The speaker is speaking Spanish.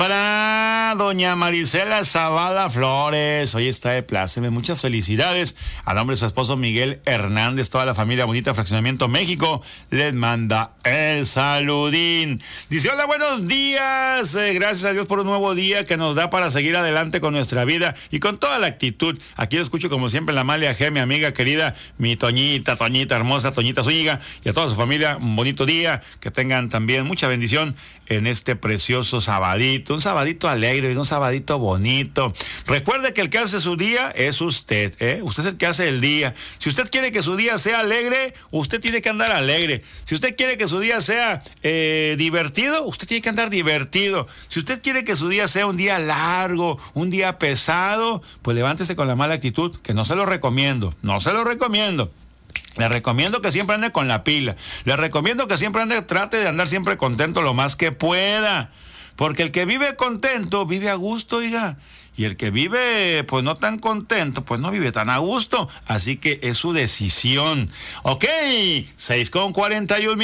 Para doña Marisela Zavala Flores, hoy está de pláceme, muchas felicidades. A nombre de su esposo Miguel Hernández, toda la familia bonita Fraccionamiento México les manda el saludín. Dice: hola, buenos días, gracias a Dios por un nuevo día que nos da para seguir adelante con nuestra vida y con toda la actitud. Aquí lo escucho como siempre la Amalia G, mi amiga querida, mi Toñita hermosa, Toñita Zúñiga, y a toda su familia un bonito día, que tengan también mucha bendición en este precioso sabadito, un sabadito alegre, un sabadito bonito. Recuerde que el que hace su día es usted, usted es el que hace el día. Si usted quiere que su día sea alegre, usted tiene que andar alegre. Si usted quiere que su día sea divertido, usted tiene que andar divertido. Si usted quiere que su día sea un día largo, un día pesado, pues levántese con la mala actitud, que no se lo recomiendo, Le recomiendo que siempre ande con la pila. Le recomiendo que siempre trate de andar siempre contento lo más que pueda. Porque el que vive contento, vive a gusto, oiga. Y el que vive, pues no tan contento, pues no vive tan a gusto. Así que es su decisión. Ok, 6:41.